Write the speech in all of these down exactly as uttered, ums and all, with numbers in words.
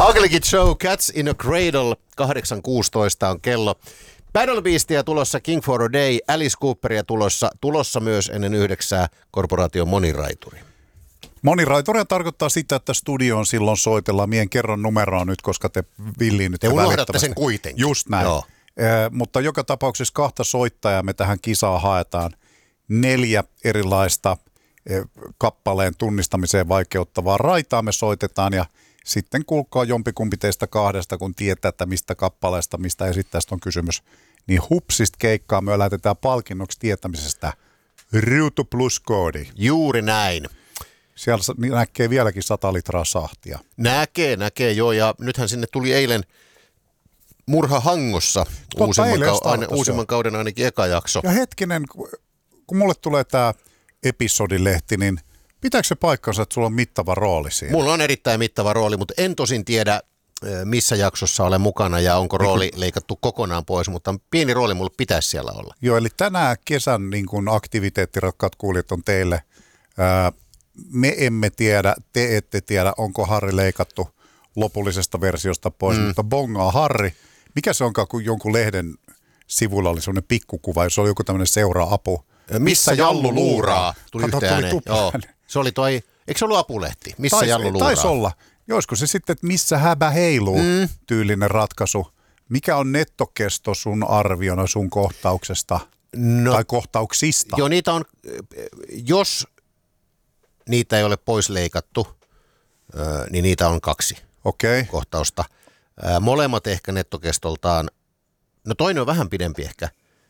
Ugly Kid Show, Cats in a Cradle, kahdeksan kuusitoista on kello. Battle Beastia tulossa, King for a Day, Alice Cooperia tulossa, tulossa myös ennen yhdeksää korporaation moniraituri. Moniraituria tarkoittaa sitä, että studioon silloin soitellaan. Mien kerron numeroa nyt, koska te villiin nyt te unohdatte sen kuitenkin. Just näin. Joo. Eh, mutta joka tapauksessa kahta soittajaa me tähän kisaan haetaan. Neljä erilaista eh, kappaleen tunnistamiseen vaikeuttavaa raitaa me soitetaan ja sitten kuulkaa jompikumpi teistä kahdesta, kun tietää, että mistä kappaleesta, mistä esittäjästä on kysymys. Niin hupsista keikkaa me lähetetään palkinnoksi tietämisestä Ruutu Plus-koodi. Juuri näin. Siellä näkee vieläkin sata litraa sahtia. Näkee, näkee joo. Ja nythän sinne tuli eilen Murha Hangossa Totta, uusimman, eilen kau- aine, startas, uusimman kauden ainakin eka jakso. Ja hetkinen, kun mulle tulee tämä episodilehti, niin pitääkö se paikkansa, että sulla on mittava rooli siinä? Mulla on erittäin mittava rooli, mutta en tosin tiedä, missä jaksossa olen mukana ja onko rooli niin kun leikattu kokonaan pois, mutta pieni rooli mulla pitäisi siellä olla. Joo, eli tänään kesän niin kun aktiviteetti, rakkaat kuulijat, on teille. Ää, me emme tiedä, te ette tiedä, onko Harri leikattu lopullisesta versiosta pois, mm. mutta bongaa Harri. Mikä se onkaan, kun jonkun lehden sivulla oli sellainen pikkukuva, jos oli joku tämmöinen seuraa-apu. Missä, Missä Jallu luuraa? Tuli Kato, yhteen ääneen. Joo. Se oli toi, eikö se ollut apulehti? Missä Tais, Jallu luuraa? Taisi olla. Joisiko se sitten, että missä häbä heiluu mm. tyylinen ratkaisu. Mikä on nettokesto sun arviona sun kohtauksesta no, tai kohtauksista? Joo, niitä on, jos niitä ei ole pois leikattu, niin niitä on kaksi okay. kohtausta. Molemmat ehkä nettokestoltaan, no toinen on vähän pidempi ehkä,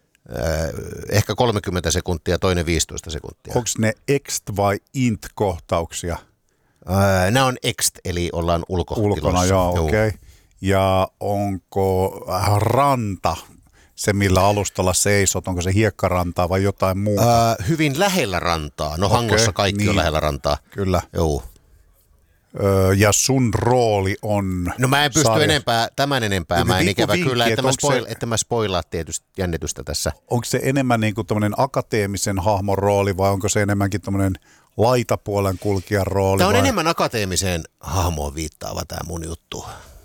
ehkä kolmekymmentä sekuntia, toinen viisitoista sekuntia. Onko ne ext vai int kohtauksia? Nämä on ext, eli ollaan ulkotilossa. Ulkona, joo, okei. Okay. Ja onko ranta se, millä alustalla seisot? Onko se hiekkarantaa vai jotain muuta? Äh, hyvin lähellä rantaa. No okay, Hangossa kaikki niin. on lähellä rantaa. Kyllä. Joo. Öö, ja sun rooli on... No mä en pysty sarja. enempää, tämän enempää. Joku mä en ikävä vinkki, kyllä, että, että, mä spoil, se, että mä spoilaa tietysti jännitystä tässä. Onko se enemmän niin kuin tämmöinen akateemisen hahmon rooli vai onko se enemmänkin tämmöinen laitapuolen kulkijan rooli? Tämä on vai? enemmän akateemiseen hahmoon viittaava tämä mun juttu.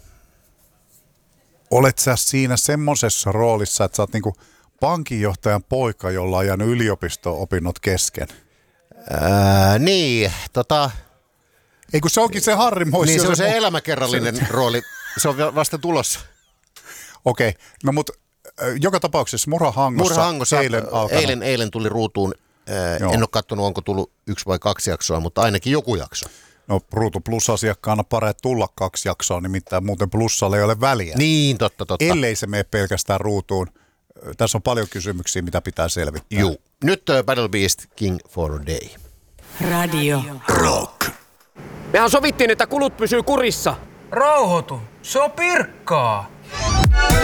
Olet sä siinä semmoisessa roolissa, että sä oot niinku pankinjohtajan poika, jolla on jäänyt yliopisto-opinnot kesken? Ää, niin, tota... Ei kun se onkin se Harri Moisio. Niin se on se, se mu- elämäkerrallinen se... rooli, se on vasta tulossa. Okei, okay. No mutta äh, joka tapauksessa Murha Hangossa, Murha Hangossa eilen, eilen, eilen tuli ruutuun, äh, en ole katsonut onko tullut yksi vai kaksi jaksoa, mutta ainakin joku jakso. No Ruutu Plus-asiakkaana parempi tulla kaksi jaksoa, nimittäin muuten Plussalla ei ole väliä. Niin, totta, totta. Ellei se mene pelkästään ruutuun. Tässä on paljon kysymyksiä, mitä pitää selvittää. Juu. Nyt uh, Battle Beast, King for a Day. Radio Rock. Mehän sovittiin, että kulut pysyy kurissa. Rauhoitu, se on pirkkaa.